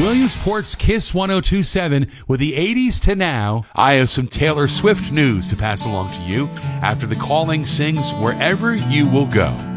Williamsport's Kiss 1027 with the 80s to now. I have some Taylor Swift news to pass along to you after the calling sings Wherever You Will Go.